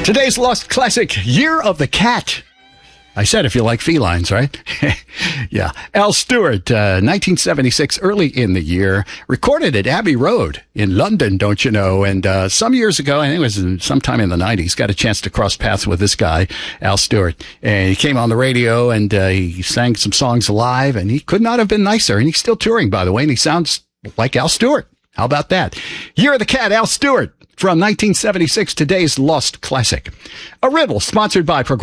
Today's Lost Classic, Year of the Cat. I said if you like felines, right? Yeah. Al Stewart, 1976, early in the year, recorded at Abbey Road in London, don't you know? And some years ago, I think it was sometime in the 90s, got a chance to cross paths with this guy, Al Stewart. And he came on the radio and he sang some songs live, and he could not have been nicer. And he's still touring, by the way, and he sounds like Al Stewart. How about that? Year of the Cat, Al Stewart, from 1976, today's Lost Classic. A riddle sponsored by